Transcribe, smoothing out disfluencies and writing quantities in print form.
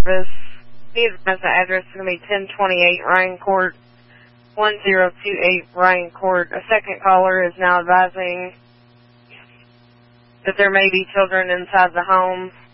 service. The address is going to be 1028 Ryan Court, 1028 Ryan Court. A second caller is now advising that there may be children inside the home.